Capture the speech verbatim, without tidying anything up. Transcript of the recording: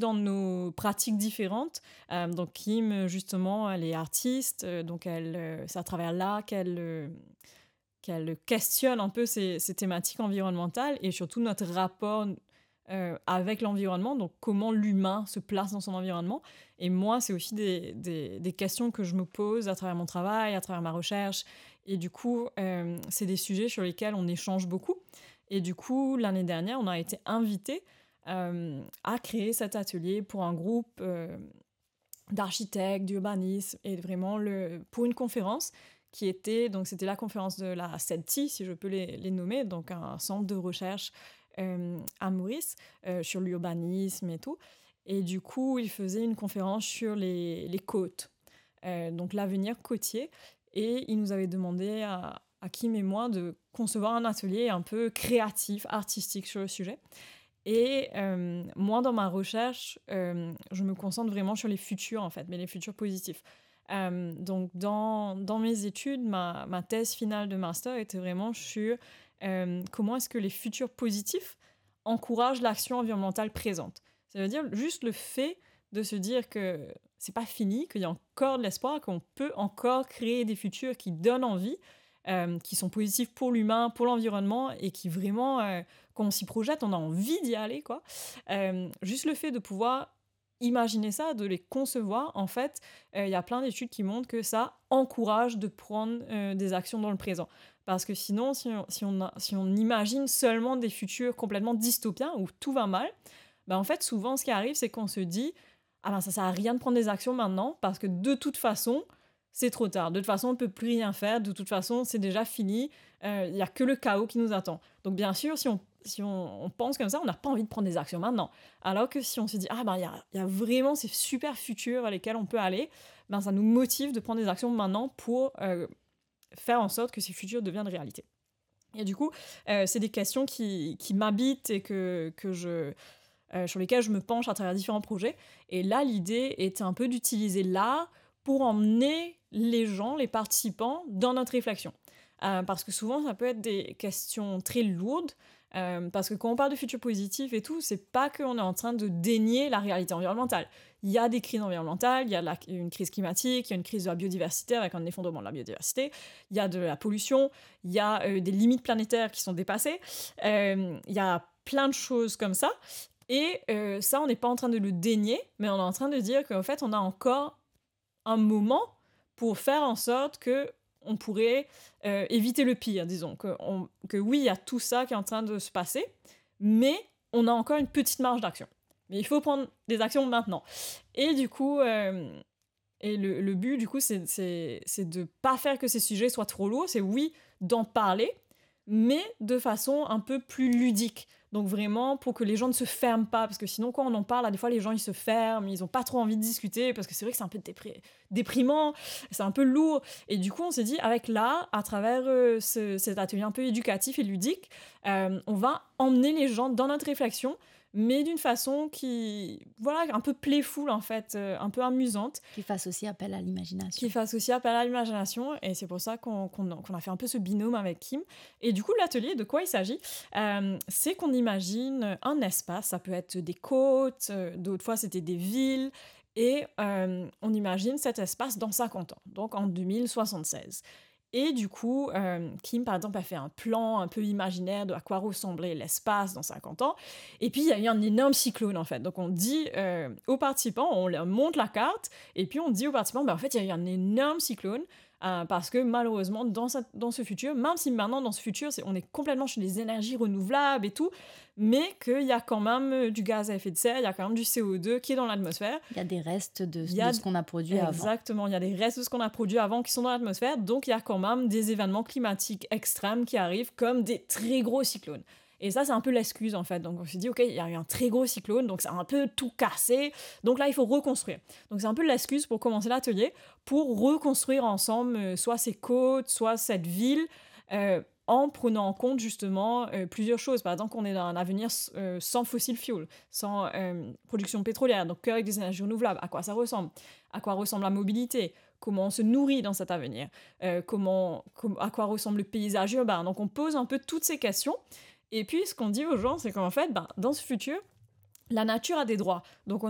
dans nos pratiques différentes. Euh, donc Kim, justement, elle est artiste, euh, donc elle, euh, c'est à travers là qu'elle, euh, qu'elle questionne un peu ces, ces thématiques environnementales et surtout notre rapport euh, avec l'environnement, donc comment l'humain se place dans son environnement. Et moi, c'est aussi des, des, des questions que je me pose à travers mon travail, à travers ma recherche. Et du coup, euh, c'est des sujets sur lesquels on échange beaucoup. Et du coup, l'année dernière, on a été invités euh, à créer cet atelier pour un groupe euh, d'architectes, d'urbanisme, et vraiment le, pour une conférence qui était, donc c'était la conférence de la C E D T I, si je peux les, les nommer, donc un centre de recherche euh, à Maurice, euh, sur l'urbanisme et tout. Et du coup, il faisait une conférence sur les, les côtes, euh, donc l'avenir côtier. Et il nous avait demandé à, à Kim et moi de concevoir un atelier un peu créatif, artistique sur le sujet. Et euh, moi, dans ma recherche, euh, je me concentre vraiment sur les futurs, en fait, mais les futurs positifs. Euh, donc, dans, dans mes études, ma, ma thèse finale de master était vraiment sur euh, comment est-ce que les futurs positifs encouragent l'action environnementale présente. Ça veut dire juste le fait de se dire que c'est pas fini, qu'il y a encore de l'espoir, qu'on peut encore créer des futurs qui donnent envie, euh, qui sont positifs pour l'humain, pour l'environnement, et qui vraiment, euh, quand on s'y projette, on a envie d'y aller, quoi. Euh, juste le fait de pouvoir imaginer ça, de les concevoir, en fait, il euh, y a plein d'études qui montrent que ça encourage de prendre euh, des actions dans le présent. Parce que sinon, si on, si, on a, si on imagine seulement des futurs complètement dystopiens, où tout va mal, ben en fait, souvent, ce qui arrive, c'est qu'on se dit « Ah ben, ça sert à rien de prendre des actions maintenant, parce que de toute façon, c'est trop tard. De toute façon, on ne peut plus rien faire. De toute façon, c'est déjà fini. Il euh, n'y a que le chaos qui nous attend. » Donc, bien sûr, si on Si on, on pense comme ça, on n'a pas envie de prendre des actions maintenant. Alors que si on se dit « Ah ben, il y a, y a vraiment ces super futurs à lesquels on peut aller », ben, ça nous motive de prendre des actions maintenant pour euh, faire en sorte que ces futurs deviennent réalité. Et du coup, euh, c'est des questions qui, qui m'habitent et que, que je, euh, sur lesquelles je me penche à travers différents projets. Et là, l'idée était un peu d'utiliser l'art pour emmener les gens, les participants, dans notre réflexion. Euh, parce que souvent, ça peut être des questions très lourdes, Euh, parce que quand on parle de futur positif et tout, c'est pas qu'on est en train de dénier la réalité environnementale. Il y a des crises environnementales, il y a la, une crise climatique, il y a une crise de la biodiversité avec un effondrement de la biodiversité, il y a de la pollution, il y a euh, des limites planétaires qui sont dépassées, euh, il y a plein de choses comme ça. Et euh, ça, on n'est pas en train de le dénier, mais on est en train de dire qu'en fait, on a encore un moment pour faire en sorte que on pourrait euh, éviter le pire, disons. Que, on, que oui, il y a tout ça qui est en train de se passer, mais on a encore une petite marge d'action. Mais il faut prendre des actions maintenant. Et du coup, euh, et le, le but, du coup, c'est, c'est, c'est de ne pas faire que ces sujets soient trop lourds. C'est oui, d'en parler, mais de façon un peu plus ludique. Donc vraiment pour que les gens ne se ferment pas, parce que sinon quand on en parle, des fois les gens ils se ferment, ils n'ont pas trop envie de discuter, parce que c'est vrai que c'est un peu dépr- déprimant, c'est un peu lourd. Et du coup on s'est dit, avec l'art, à travers euh, ce, cet atelier un peu éducatif et ludique, euh, on va emmener les gens dans notre réflexion, mais d'une façon qui, voilà, un peu playful en fait, euh, un peu amusante. Qui fasse aussi appel à l'imagination. Qui fasse aussi appel à l'imagination, et c'est pour ça qu'on, qu'on, qu'on a fait un peu ce binôme avec Kim. Et du coup, l'atelier, de quoi il s'agit euh, c'est qu'on imagine un espace, ça peut être des côtes, euh, d'autres fois c'était des villes, et euh, on imagine cet espace dans cinquante ans, donc en deux mille soixante-seize. Et du coup, euh, Kim, par exemple, a fait un plan un peu imaginaire de à quoi ressemblait l'espace dans cinquante ans. Et puis, il y a eu un énorme cyclone, en fait. Donc, on dit euh, aux participants, on leur montre la carte, et puis on dit aux participants, ben, en fait, il y a eu un énorme cyclone, euh, parce que malheureusement, dans, cette, dans ce futur, même si maintenant, dans ce futur, c'est, on est complètement chez les énergies renouvelables et tout, mais qu'il y a quand même du gaz à effet de serre, il y a quand même du C O deux qui est dans l'atmosphère. Il y a des restes de, Il y a, de ce qu'on a produit exactement, avant. Exactement, il y a des restes de ce qu'on a produit avant qui sont dans l'atmosphère, donc il y a quand même des événements climatiques extrêmes qui arrivent, comme des très gros cyclones. Et ça, c'est un peu l'excuse, en fait. Donc, on s'est dit, OK, il y a eu un très gros cyclone, donc c'est un peu tout cassé. Donc là, il faut reconstruire. Donc, c'est un peu l'excuse pour commencer l'atelier, pour reconstruire ensemble euh, soit ces côtes, soit cette ville, euh, en prenant en compte, justement, euh, plusieurs choses. Par exemple, qu'on est dans un avenir euh, sans fossil fuel, sans euh, production pétrolière, donc qu'avec des énergies renouvelables. À quoi ça ressemble ? À quoi ressemble la mobilité ? Comment on se nourrit dans cet avenir ? euh, comment, com- À quoi ressemble le paysage urbain ? Donc, on pose un peu toutes ces questions. Et puis, ce qu'on dit aux gens, c'est qu'en fait, ben, dans ce futur, la nature a des droits. Donc, on